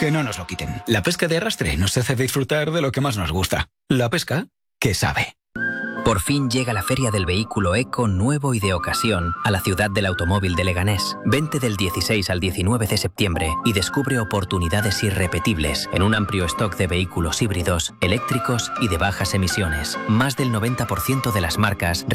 que no nos lo quiten. La pesca de arrastre nos hace disfrutar de lo que más nos gusta. La pesca que sabe. Por fin llega la Feria del Vehículo Eco nuevo y de ocasión a la ciudad del automóvil de Leganés. Vente del 16 al 19 de septiembre y descubre oportunidades irrepetibles en un amplio stock de vehículos híbridos, eléctricos y de bajas emisiones. Más del 90% de las marcas